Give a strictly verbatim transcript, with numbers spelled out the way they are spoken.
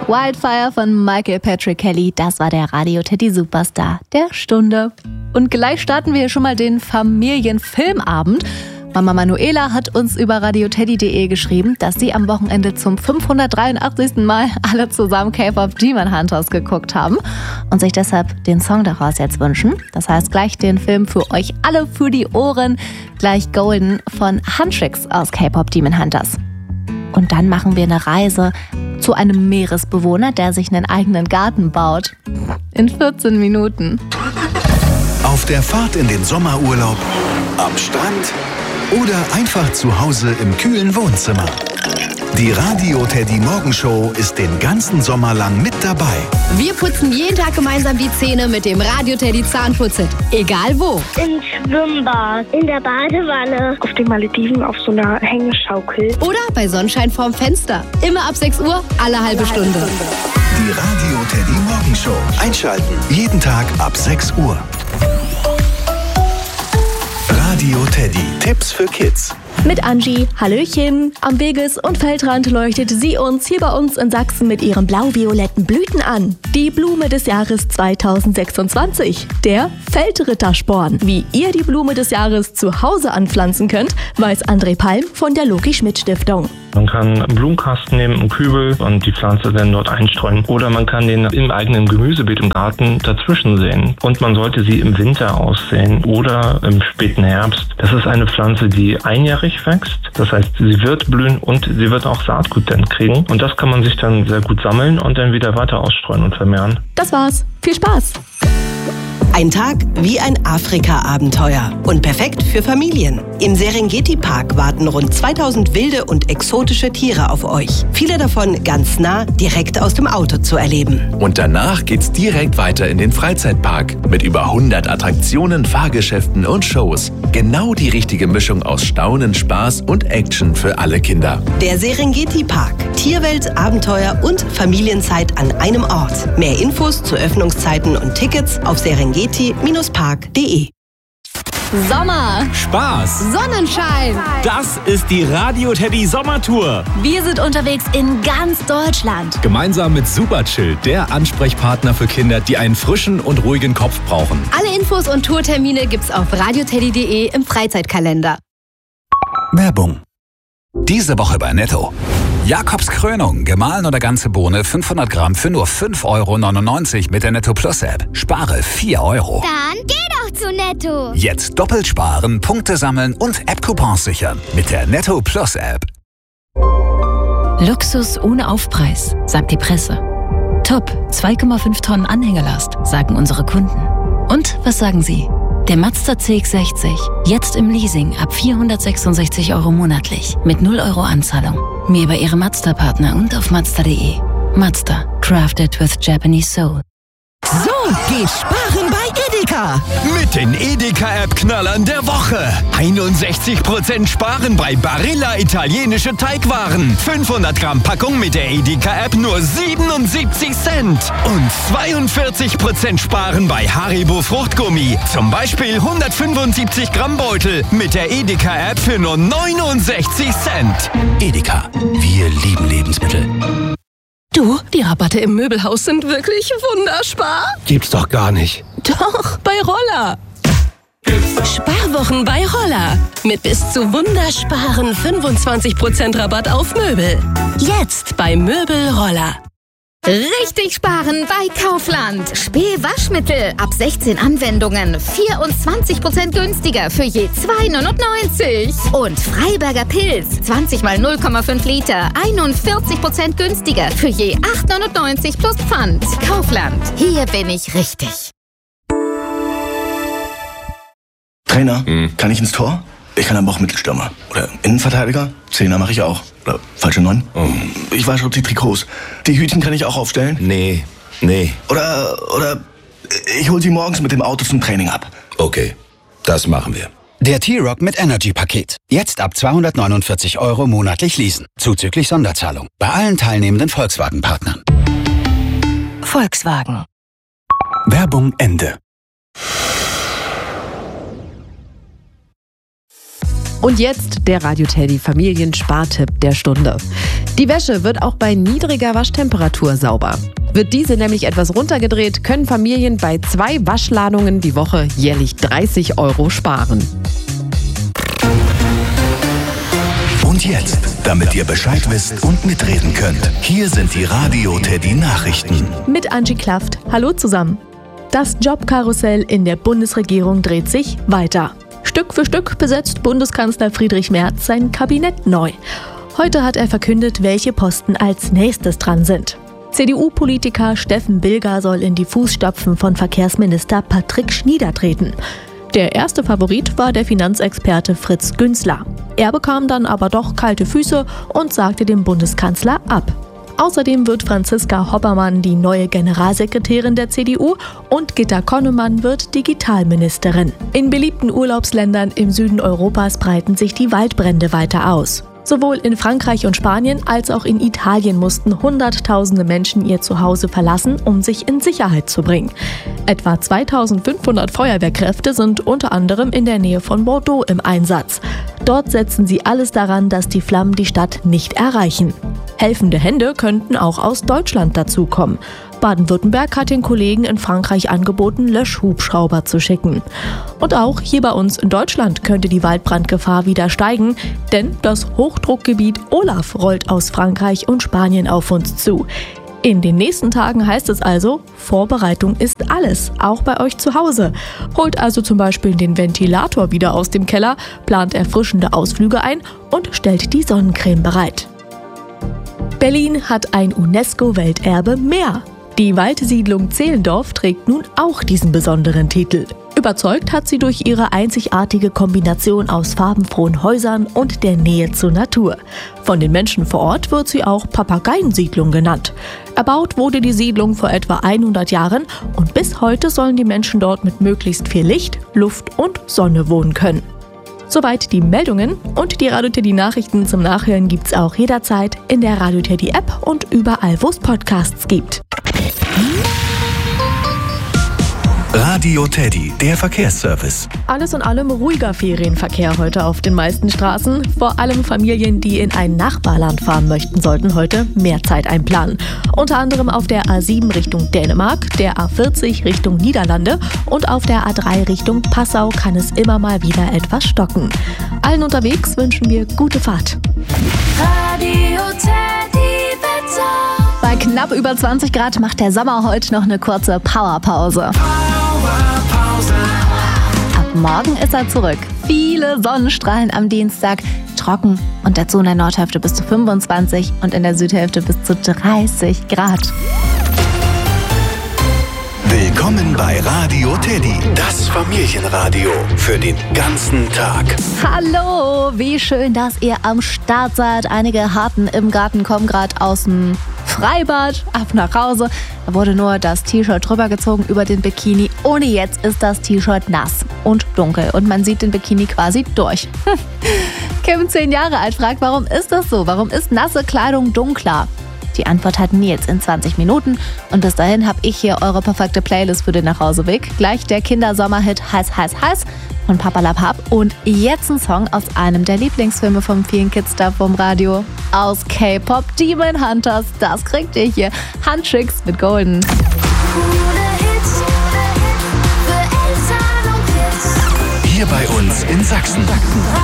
Wildfire von Michael Patrick Kelly, das war der Radio Teddy Superstar der Stunde. Und gleich starten wir hier schon mal den Familienfilmabend. Mama Manuela hat uns über radioteddy punkt de geschrieben, dass sie am Wochenende zum fünfhundertdreiundachtzigsten Mal alle zusammen K-Pop Demon Hunters geguckt haben und sich deshalb den Song daraus jetzt wünschen. Das heißt, gleich den Film für euch alle für die Ohren, gleich Golden von Huntrix aus K-Pop Demon Hunters. Und dann machen wir eine Reise zu einem Meeresbewohner, der sich einen eigenen Garten baut. In vierzehn Minuten. Auf der Fahrt in den Sommerurlaub, am Strand oder einfach zu Hause im kühlen Wohnzimmer. Die Radio Teddy Morgenshow ist den ganzen Sommer lang mit dabei. Wir putzen jeden Tag gemeinsam die Zähne mit dem Radio Teddy Zahnputzset. Egal wo. Im Schwimmbad, in der Badewanne, auf den Malediven auf so einer Hängeschaukel. Oder bei Sonnenschein vorm Fenster. Immer ab sechs Uhr, alle halbe Stunde. Die Radio Teddy Morgenshow. Einschalten. Jeden Tag ab sechs Uhr. Radio Teddy. Tipps für Kids. Mit Angie, Hallöchen. Am Weges- und Feldrand leuchtet sie uns hier bei uns in Sachsen mit ihren blau-violetten Blüten an. Die Blume des Jahres zweitausendsechsundzwanzig, der Feldrittersporn. Wie ihr die Blume des Jahres zu Hause anpflanzen könnt, weiß André Palm von der Loki-Schmidt-Stiftung. Man kann einen Blumenkasten nehmen, einen Kübel und die Pflanze dann dort einstreuen. Oder man kann den im eigenen Gemüsebeet im Garten dazwischen säen. Und man sollte sie im Winter aussäen oder im späten Herbst. Das ist eine Pflanze, die einjährig wächst. Das heißt, sie wird blühen und sie wird auch Saatgut dann kriegen. Und das kann man sich dann sehr gut sammeln und dann wieder weiter ausstreuen und vermehren. Das war's. Viel Spaß! Ein Tag wie ein Afrika-Abenteuer und perfekt für Familien. Im Serengeti-Park warten rund zweitausend wilde und exotische Tiere auf euch. Viele davon ganz nah, direkt aus dem Auto zu erleben. Und danach geht's direkt weiter in den Freizeitpark mit über hundert Attraktionen, Fahrgeschäften und Shows. Genau die richtige Mischung aus Staunen, Spaß und Action für alle Kinder. Der Serengeti-Park. Tierwelt, Abenteuer und Familienzeit an einem Ort. Mehr Infos zu Öffnungszeiten und Tickets auf serengeti Bindestrich park punkt de. Sommer, Spaß, Sonnenschein. das ist die Radio Teddy Sommertour. wir sind unterwegs in ganz Deutschland. Gemeinsam mit Superchill, der Ansprechpartner für Kinder, die einen frischen und ruhigen Kopf brauchen. Alle Infos und Tourtermine gibt's auf radioteddy punkt de im Freizeitkalender. Werbung. Diese Woche bei Netto. Jakobs Krönung, gemahlen oder ganze Bohne, fünfhundert Gramm für nur fünf Euro neunundneunzig mit der Netto Plus App. Spare vier Euro. Dann geh doch zu Netto. Jetzt doppelt sparen, Punkte sammeln und App-Coupons sichern mit der Netto Plus App. Luxus ohne Aufpreis, sagt die Presse. Top, zwei Komma fünf Tonnen Anhängelast, sagen unsere Kunden. Und was sagen Sie? Der Mazda C X sechzig, jetzt im Leasing ab vierhundertsechsundsechzig Euro monatlich mit null Euro Anzahlung. Mehr bei Ihrem Mazda-Partner und auf mazda punkt de. Mazda, crafted with Japanese soul. So geht Sparen bei Edeka. Mit den Edeka-App-Knallern der Woche. einundsechzig Prozent Sparen bei Barilla italienische Teigwaren. fünfhundert Gramm Packung mit der Edeka-App nur siebenundsiebzig Cent. Und zweiundvierzig Prozent Sparen bei Haribo Fruchtgummi. Zum Beispiel hundertfünfundsiebzig Gramm Beutel mit der Edeka-App für nur neunundsechzig Cent. Edeka, wir lieben Lebensmittel. Du, die Rabatte im Möbelhaus sind wirklich wunderspar. Gibt's doch gar nicht. Doch, bei Roller. Sparwochen bei Roller. Mit bis zu wundersparen fünfundzwanzig Prozent Rabatt auf Möbel. Jetzt bei Möbel Roller. Richtig sparen bei Kaufland. Späh-Waschmittel ab sechzehn Anwendungen. vierundzwanzig Prozent günstiger für je zwei neunundneunzig. Und Freiberger Pilz. zwanzig mal null Komma fünf Liter. einundvierzig Prozent günstiger für je acht neunundneunzig plus Pfand. Kaufland. Hier bin ich richtig. Trainer, hm. kann ich ins Tor? Ich kann aber auch Mittelstürmer. Oder Innenverteidiger. Zehner mache ich auch. Oder falsche Neun. Oh. Ich wasche auch die Trikots. Die Hütchen kann ich auch aufstellen. Nee, nee. Oder, oder ich hol sie morgens mit dem Auto zum Training ab. Okay, das machen wir. Der T-Rock mit Energy-Paket. Jetzt ab zweihundertneunundvierzig Euro monatlich leasen. Zuzüglich Sonderzahlung. Bei allen teilnehmenden Volkswagen-Partnern. Volkswagen. Werbung Ende. Und jetzt der Radio Teddy Familienspartipp der Stunde. Die Wäsche wird auch bei niedriger Waschtemperatur sauber. Wird diese nämlich etwas runtergedreht, können Familien bei zwei Waschladungen die Woche jährlich dreißig Euro sparen. Und jetzt, damit ihr Bescheid wisst und mitreden könnt, hier sind die Radio Teddy Nachrichten. Mit Angie Klaft. Hallo zusammen. Das Jobkarussell in der Bundesregierung dreht sich weiter. Stück für Stück besetzt Bundeskanzler Friedrich Merz sein Kabinett neu. Heute hat er verkündet, welche Posten als nächstes dran sind. C D U-Politiker Steffen Bilger soll in die Fußstapfen von Verkehrsminister Patrick Schnieder treten. Der erste Favorit war der Finanzexperte Fritz Günzler. Er bekam dann aber doch kalte Füße und sagte dem Bundeskanzler ab. Außerdem wird Franziska Hoppermann die neue Generalsekretärin der C D U und Gitta Konnemann wird Digitalministerin. In beliebten Urlaubsländern im Süden Europas breiten sich die Waldbrände weiter aus. Sowohl in Frankreich und Spanien als auch in Italien mussten Hunderttausende Menschen ihr Zuhause verlassen, um sich in Sicherheit zu bringen. Etwa zweitausendfünfhundert Feuerwehrkräfte sind unter anderem in der Nähe von Bordeaux im Einsatz. Dort setzen sie alles daran, dass die Flammen die Stadt nicht erreichen. Helfende Hände könnten auch aus Deutschland dazukommen. Baden-Württemberg hat den Kollegen in Frankreich angeboten, Löschhubschrauber zu schicken. Und auch hier bei uns in Deutschland könnte die Waldbrandgefahr wieder steigen, denn das Hochdruckgebiet Olaf rollt aus Frankreich und Spanien auf uns zu. In den nächsten Tagen heißt es also, Vorbereitung ist alles, auch bei euch zu Hause. Holt also zum Beispiel den Ventilator wieder aus dem Keller, plant erfrischende Ausflüge ein und stellt die Sonnencreme bereit. Berlin hat ein UNESCO-Welterbe mehr. Die Waldsiedlung Zehlendorf trägt nun auch diesen besonderen Titel. Überzeugt hat sie durch ihre einzigartige Kombination aus farbenfrohen Häusern und der Nähe zur Natur. Von den Menschen vor Ort wird sie auch Papageiensiedlung genannt. Erbaut wurde die Siedlung vor etwa hundert Jahren und bis heute sollen die Menschen dort mit möglichst viel Licht, Luft und Sonne wohnen können. Soweit die Meldungen und die Radio Teddy Nachrichten zum Nachhören gibt's auch jederzeit in der Radio Teddy App und überall, wo es Podcasts gibt. Radio Teddy, der Verkehrsservice. Alles in allem ruhiger Ferienverkehr heute auf den meisten Straßen. Vor allem Familien, die in ein Nachbarland fahren möchten, sollten heute mehr Zeit einplanen. Unter anderem auf der A sieben Richtung Dänemark, der A vierzig Richtung Niederlande und auf der A drei Richtung Passau kann es immer mal wieder etwas stocken. Allen unterwegs wünschen wir gute Fahrt. Radio Teddy Wetter. Bei knapp über zwanzig Grad macht der Sommer heute noch eine kurze Powerpause. Ab morgen ist er zurück. Viele Sonnenstrahlen am Dienstag, trocken und dazu in der Nordhälfte bis zu fünfundzwanzig und in der Südhälfte bis zu dreißig Grad. Willkommen bei Radio Teddy, das Familienradio für den ganzen Tag. Hallo, wie schön, dass ihr am Start seid. Einige Harten im Garten kommen gerade aus dem Freibad ab nach Hause. Da wurde nur das T-Shirt drüber gezogen über den Bikini. Ohne jetzt ist das T-Shirt nass und dunkel und man sieht den Bikini quasi durch. Kim, zehn Jahre alt, fragt, warum ist das so? Warum ist nasse Kleidung dunkler? Die Antwort hat Nils in zwanzig Minuten. Und bis dahin habe ich hier eure perfekte Playlist für den Nachhauseweg. Gleich der Kindersommerhit Heiß, Heiß, Heiß von Papalapap. Und jetzt ein Song aus einem der Lieblingsfilme von vielen Kids da vom Radio. Aus K-Pop Demon Hunters. Das kriegt ihr hier. Handtricks mit Golden. Hier bei uns in Sachsen.